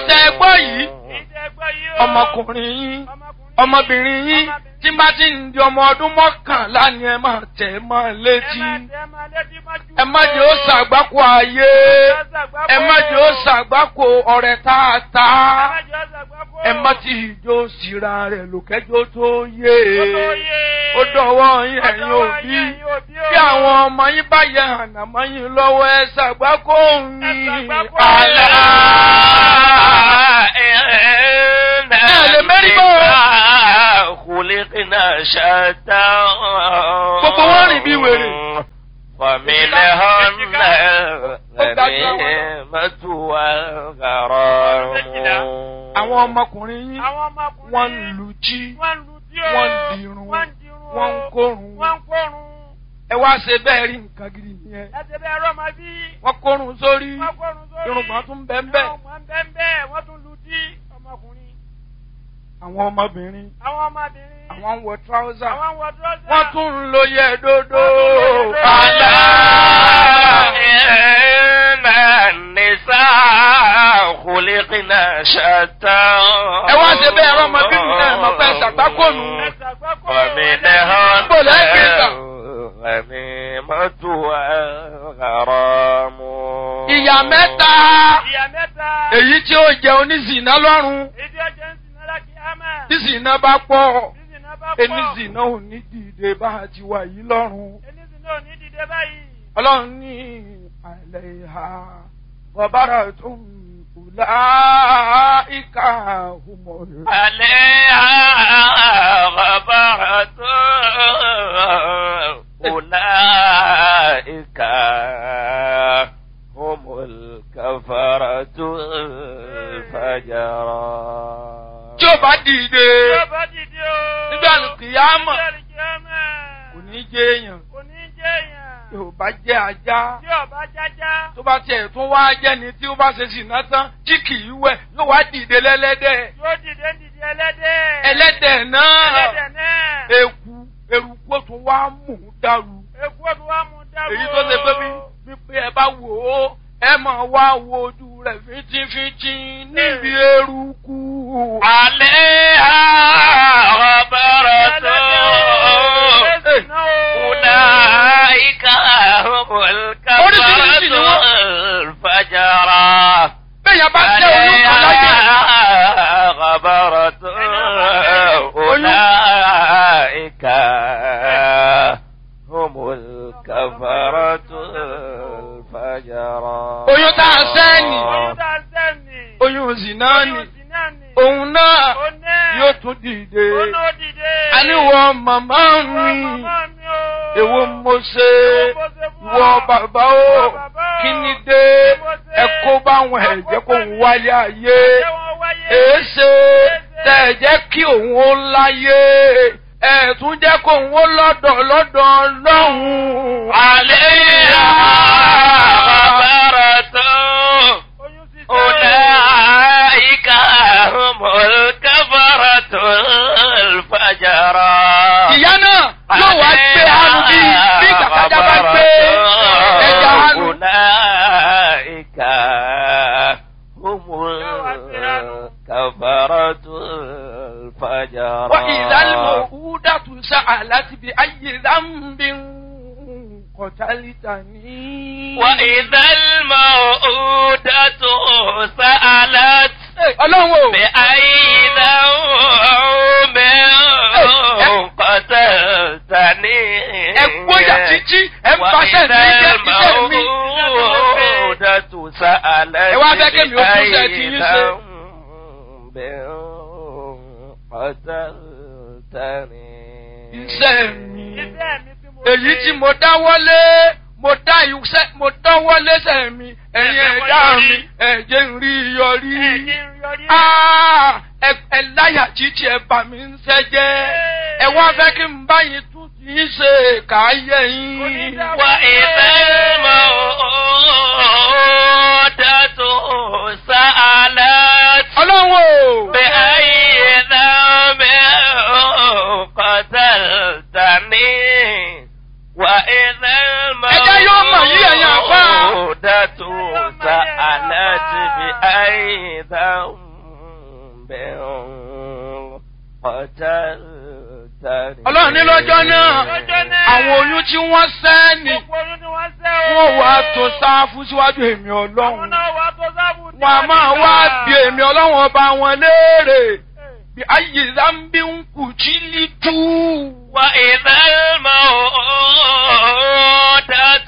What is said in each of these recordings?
tẹ́ ẹ gbọ́ yìí ọmọkùnrin yín ọmọbìnrin yín tí bá ti ń di ọmọ ọdún mọ́kànlá ni ẹ máa tẹ̀ mọ́ létí ẹ má jẹ́ ó ṣàgbákò ayé ẹ má jẹ́ ó ṣàgbákò ọ̀rẹ́ tààtà ẹ má ti ìjó síra rẹ̀ lòkẹ́jọ́ tó yé ó dọ̀wọ́ yín ẹ̀yin òbí bí àwọn ọmọ yín bá yẹ ànàmọ́ yín lọ́wọ́ ẹ ṣàgbákò yín àlá khuliqna shatta gbogbo wọn rìn bí wèrè. ومنهم الغنيمة والغرام. àwọn ọmọkùnrin yín wọ́n ń lu jí wọ́n ń dirun wọ́n ń kórun ẹ wá ṣe bẹ́ẹ̀ rí nǹkan gidi nìyẹn. wọ́n kórun sórí irùngbọ̀n tún bẹ́ẹ̀ wọ́n tún lu jí ọmọkùnrin. àwọn ọmọbìnrin àwọn ń wọ tíráúsà wọ́n tún ń lo yẹ dódó. àlá inna an-nisaa khuliqna shatta. ẹ wá ṣe bẹ́ẹ̀ rán ọmọbìnrin náà mọ̀ fẹ́ ṣàgbákònù. ومنهم الغنيمة والغرام. ìyà mẹ́ta èyí tí ó jẹ oníṣìná lọ́rùn tí ṣìná bá pọ̀ oníṣìná ò ní dìde bá a ti wà yìí lọ́rùn. ọlọ́run ní àlẹ́ ìhà bọ̀bára tó ń أولئك هم عليها غبرة أولئك هم الكفرة الفجرة. tí ó bá dìde nígbà kìyàmọ̀ kò ní jẹ́ èèyàn tí ó bá jẹ́ ajá tó bá tiẹ̀ tún wá jẹ́ ni tí ó bá ṣe ṣìnà tán tí kì í wẹ̀ yóò wá dìde lẹ́lẹ́dẹ̀. ẹlẹ́dẹ̀ náà eruku tún wá mú dàrú. èyí tó ṣe pé bí ẹ bá wò ó ẹ máa wá wo ojú rẹ̀ fíntífíntí níbi eruku. alẹ́ àbára tó ulaika humul kafaratul fajara. bẹ́ẹ̀ bá jẹ́ olùkọ́ láyé. àbára tó ulaika humul kafaratul fajara. oyún tá a sẹ́ni oyún zina ni òun náà yóò tún dìde. àníwọ̀ màmá mi èwo mo ṣe wọ bàbá o kí ni dé ẹ kó báwọn ẹ̀jẹ̀ kó ń wáyé ayé èéṣe tẹ̀ ẹ jẹ́ kí òun ó láyé ẹ tún jẹ́ kó òun ó lọ́dọ̀ lọ́hùn-ún. àlẹ́ àbára tó ulaika humul kafaratul fajara. ìyá náà yóò wá gbé àrùn bí kàkàjà bá gbé ẹja àrùn. ulaika humul kafaratul fajara. wa idhal maw'udatu sa'alat bi ayyi dhanbin qataltani. wa idhal maw'udatu sa'alat bi ayyi dhanbin qataltani. ẹ gbóyà títí ẹ ń pàṣẹ ní iṣẹ́ mi. ẹ wá fẹ́ kémi ó tún ṣe ti yín ṣe. iṣẹ́ mi èyí tí mo dáwọ́lé mo dáwọ́lé sẹ́ mi ẹ̀yin ẹ̀dá mi ẹ̀jẹ̀ ń rí yọrí. ẹ láyà títí ẹ bà mí ń ṣẹ́jẹ́ ẹ wá fẹ́ kí n báyìí tún ti ń ṣe káyé yín. wà ìfẹ́ dàtò sàálà. ọlọ́run o. bẹ́ẹ̀ ayé náà bẹ́ẹ̀ qataltani. wà ìfẹ́ ẹjẹ́ yóò mọ̀ yí ẹ̀yàn àfá. dàtò sàálà ti bí ayé náà ذنب قتلتني. Ọlọ́run ní lọ́jọ́ náà àwọn oyún tí wọ́n sẹ́ ni wọ́n wá tó sáfù síwájú èmi Ọlọ́run. Wọ́n a máa wá bí èmi Ọlọ́run ọba wọn léèrè bí ayé zambi ń kù jí lítú. وإذا الموءودة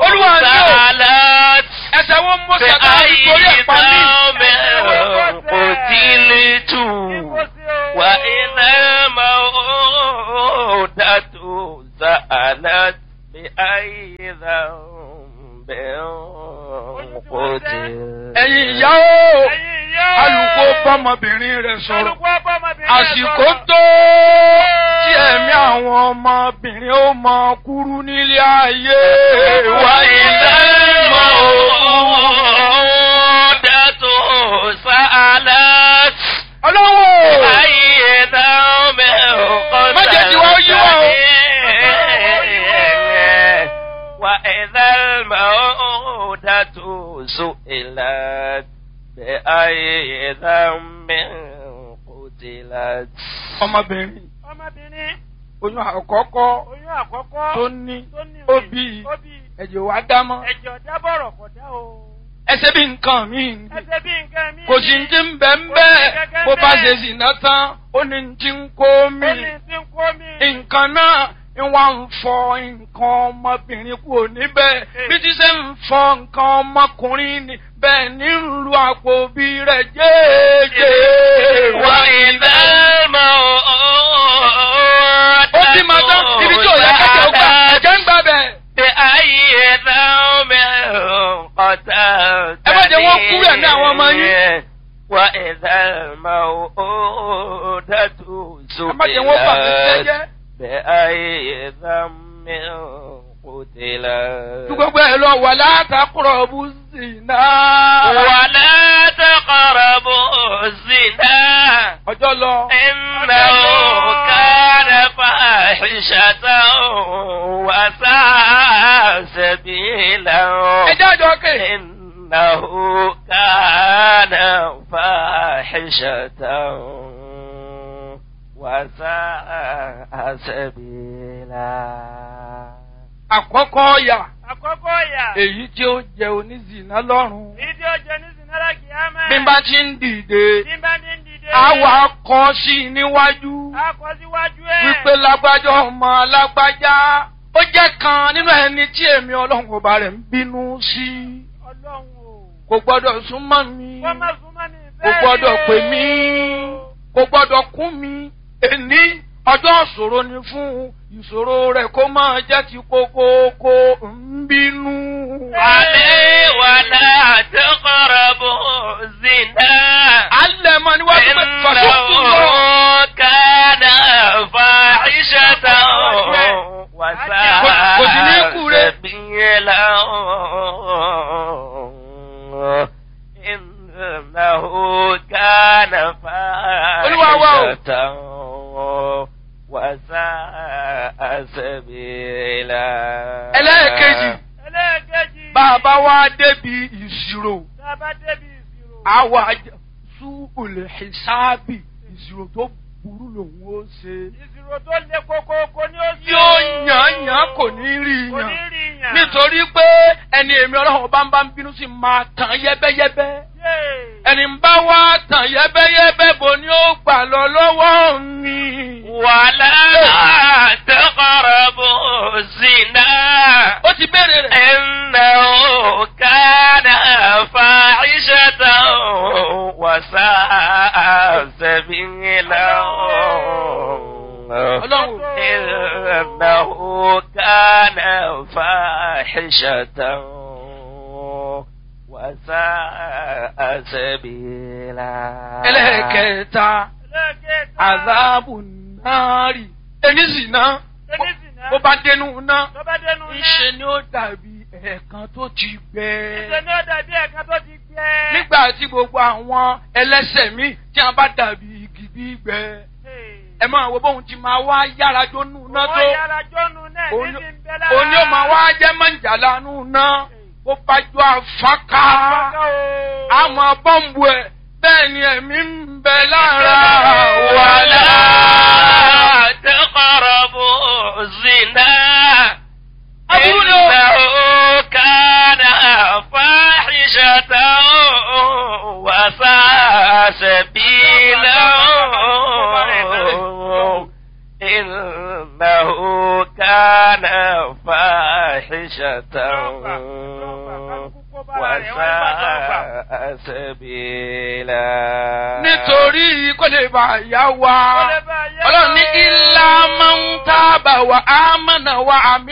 سألت ẹsẹ̀ wọn mú sàkà nítorí ẹ̀pá mi. قتلت وإذا الموءودة سألت بأي ذنب قتلت. ẹ̀yin ìyá o alùkò bọ́mọbìnrin rẹ̀ sọ̀rọ̀ àsìkò tó tí ẹ̀mí àwọn ọmọbìnrin ó mọ kúrú nílé ayé. wà ìlànà òdàtò sàálà. ọlọ́wọ́ ayé dáhùn mẹ́rin kọ́ta. má jẹ́ tí wọ́n yí wọ́n o. wà ìlànà òdàtò sùìlà. بأي ذنب قتلت. ọmọbìnrin oyún àkọ́kọ́ tó ní ó bí ẹ̀jẹ̀ wá dámọ́ ẹsẹ̀ bí nǹkan míì kò sí ní ti ń bẹ̀ ń bẹ́ẹ̀ bó bá ṣe sì ná tán ó ní ti ń kó mi nǹkan náà wá ń fọ nǹkan ọmọbìnrin kúrò níbẹ̀ bí ti ṣe ń fọ nǹkan ọmọkùnrin ni bẹ́ẹ̀ ní ń lu àpò bí rẹ̀ jẹ́ẹ́jẹ́. wà ìdámọ̀ ó ti máa tán ibi tí ò yẹ kẹ́kẹ́ ó gbà ẹ̀jẹ̀ ń gbà bẹ̀. ṣe ayé dáhùn mẹ́rin kọ́tà. ẹ má jẹ́ wọ́n kúrò ní àwọn ọmọ yín. wà ìdámọ̀ òdàtú sùn. ẹ má jẹ́ wọ́n bà mí jẹ́jẹ́. بأي ذنب قتلت. gbogbo ẹ lọ ولا تقربوا الزنا. ولا تقربوا الزنا. ọjọ́ lọ. إنه كان فاحشة وساء سبيلا. ẹ jẹ́ àjọ kè. إنه كان فاحشة وساء سبيلا. àkọ́kọ́ ọ̀yà. èyí tí ó jẹ onízìnà lọ́rùn. bí n bá ti ń dìde. àwa kọ sí i níwájú. wípé lágbájá ọmọ lágbájá ó jẹ́ kan nínú ẹni tí èmi Ọlọ́run ọba rẹ̀ ń bínú sí. kò gbọ́dọ̀ súnmọ́ mi. kò gbọ́dọ̀ pè mí. kò gbọ́dọ̀ kún mi. èní ọjọ́ ìṣòro ni fún ìṣòro rẹ̀ kó máa jẹ́ ti kókókó ń bínú. Alẹ́ wà láti kọ́rọ̀ bó zina. Alẹ́ mọ níwájú pé fàṣọ́kù lọ. Kánà fa ìṣẹ́ta wàsá. Kò sí ní kú rẹ̀. Ṣèbíyẹ̀lá ìnáwó kánà fa ìṣẹ́ta. Wàsá àṣẹbìlà. Ẹlẹ́ẹ̀kejì. Bàbá wa débi ìṣirò. Àwa súbùlẹ̀ ìsáàbì ìṣirò tó burú lòun ó ṣe. Ìṣirò tó lé kókó ní ó ṣe. Yóò yàn kò ní rí yàn. Nítorí pé ẹni èmi Ọlọ́run bá ń bínú sí máa tàn yẹ́bẹ́yẹ́bẹ́. Ẹni ń bá wá tàn yẹ́bẹ́yẹ́bẹ́ bo ni ó gbà lọ lọ́wọ́ mi. Wàlá taqrabu zina. Ó ti bẹ̀rẹ̀ rẹ̀. Innahu kana fahishatan wa sa'a sabila. Innahu kana fahishatan wa sa'a sabila. Ẹlẹ́ẹ̀kẹta. Àzáàbù náàrí. Ẹni zìnà. Bó bá dénú ná. Ìṣe ni ó dàbí ẹ̀ẹ̀kan tó ti gbẹ. Nígbà tí gbogbo àwọn ẹlẹ́ṣẹ̀ mi tí a bá dàbí igi gbígbẹ. Ẹ máa wo bóun ti máa wá yára jónú ná tó. Òní ó máa wá jẹ́ mọ̀jàlá nù ná. Bó bá jọ àfáká. Àmọ́ bọ́ǹbù ẹ̀ bẹ́ẹ̀ ni ẹ̀mí ń bẹ lára ولا تقربوا الزنا إنه كان فاحشة وساء سبيلا إنه كان فاحشة وساء سبيلا. nítorí kó lè bá yá wa ọlọ́run ní ilá máa ń tábà wà á mọ̀nà wà á mí.